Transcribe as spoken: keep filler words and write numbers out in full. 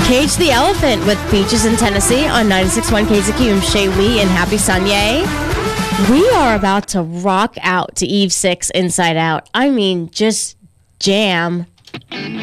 Cage the Elephant with Beaches in Tennessee on ninety-six point one K Z Q. I'm Shay Lee and Happy Sunday. We are about to rock out to Eve six Inside Out. I mean, just jam.